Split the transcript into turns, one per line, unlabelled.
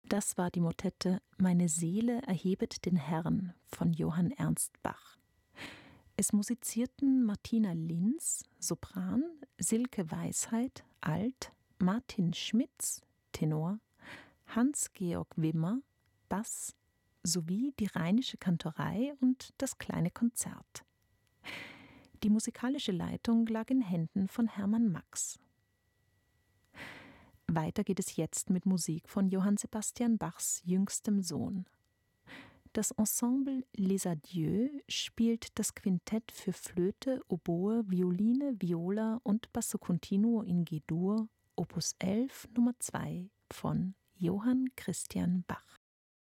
Das war die Motette »Meine Seele erhebet den Herrn« von Johann Ernst Bach. Es musizierten Martina Linz, Sopran, Silke Weisheit, Alt, Martin Schmitz, Tenor, Hans-Georg Wimmer, Bass, sowie die Rheinische Kantorei und das Kleine Konzert. Die musikalische Leitung lag in Händen von Hermann Max. Weiter geht es jetzt mit Musik von Johann Sebastian Bachs jüngstem Sohn. Das Ensemble Les Adieux spielt das Quintett für Flöte, Oboe, Violine, Viola und Basso Continuo in G-Dur, Opus 11, Nummer 2 von Johann Christian Bach.